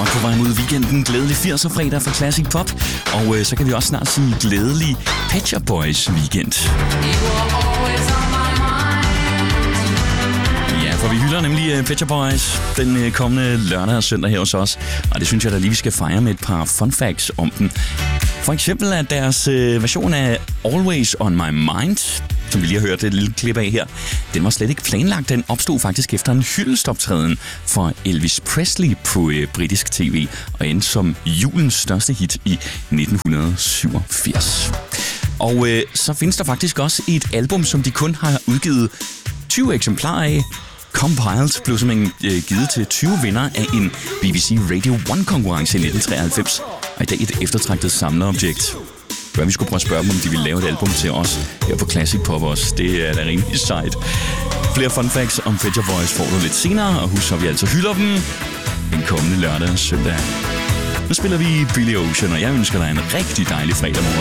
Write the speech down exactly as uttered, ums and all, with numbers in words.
Godt på vej mod weekenden. Glædelig firser fredag for Classic Pop. Og øh, så kan vi også snart sige glædelig Pet Shop Boys weekend. Ja, for vi hylder nemlig uh, Pet Shop Boys den uh, kommende lørdag og søndag her hos os. Og det synes jeg da lige, vi skal fejre med et par fun facts om den. For eksempel at deres uh, version af Always On My Mind, som vi lige har hørt et lille klip af her, den var slet ikke planlagt. Den opstod faktisk efter en hyldestoptræden for Elvis Presley på uh, britisk tv og endte som julens største hit i nitten syvogfirs. Og øh, så findes der faktisk også et album, som de kun har udgivet tyve eksemplarer af. Compiled blev simpelthen øh, givet til tyve vinder af en B B C Radio one-konkurrence i nitten treoghalvfems, og i dag et eftertragtet samlerobjekt. Hvad vi skulle prøve at spørge dem, om de ville lave et album til os her på Classic Pop også. Det er da rimelig sejt. Flere fun facts om Pet Shop Boys får du lidt senere, og husk, at vi altså hylder dem den kommende lørdag og søndag. Nu spiller vi Billy Ocean, og jeg ønsker dig en rigtig dejlig fredag morgen.